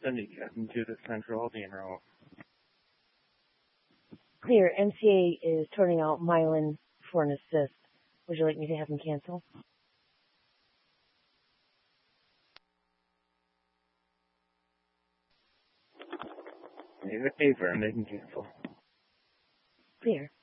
sending Captain to the Central en route. Clear. MCA is turning out Mylan for an assist. Would you like me to have him cancel? Leave it paper and they can cancel. Clear.